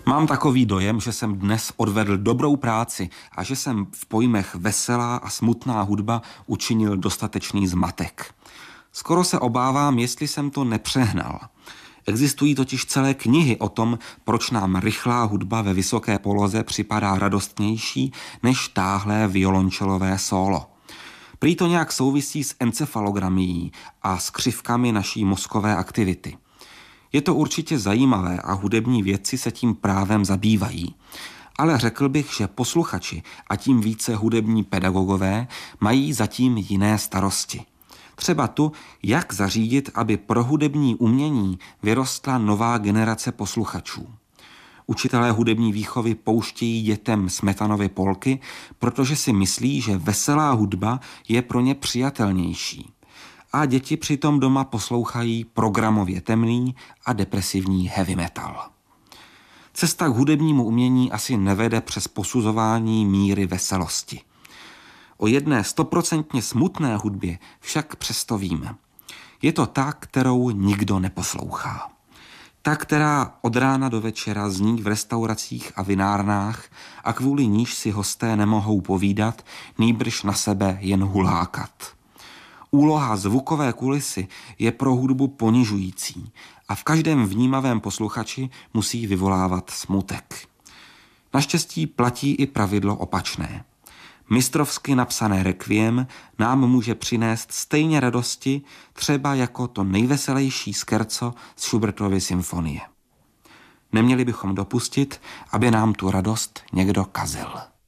Mám takový dojem, že jsem dnes odvedl dobrou práci a že jsem v pojmech veselá a smutná hudba učinil dostatečný zmatek. Skoro se obávám, jestli jsem to nepřehnal. Existují totiž celé knihy o tom, proč nám rychlá hudba ve vysoké poloze připadá radostnější než táhlé violončelové sólo. Prý to nějak souvisí s encefalogramií a s křivkami naší mozkové aktivity. Je to určitě zajímavé a hudební vědci se tím právem zabývají. Ale řekl bych, že posluchači a tím více hudební pedagogové mají zatím jiné starosti. Třeba tu, jak zařídit, aby pro hudební umění vyrostla nová generace posluchačů. Učitelé hudební výchovy pouštějí dětem Smetanovy polky, protože si myslí, že veselá hudba je pro ně přijatelnější. A děti přitom doma poslouchají programově temný a depresivní heavy metal. Cesta k hudebnímu umění asi nevede přes posuzování míry veselosti. O jedné 100% smutné hudbě však přesto víme. Je to ta, kterou nikdo neposlouchá. Ta, která od rána do večera zní v restauracích a vinárnách a kvůli níž si hosté nemohou povídat, nýbrž na sebe jen hulákat. Úloha zvukové kulisy je pro hudbu ponižující a v každém vnímavém posluchači musí vyvolávat smutek. Naštěstí platí i pravidlo opačné. Mistrovsky napsané rekviem nám může přinést stejně radosti, třeba jako to nejveselější skerco z Schubertovy symfonie. Neměli bychom dopustit, aby nám tu radost někdo kazil.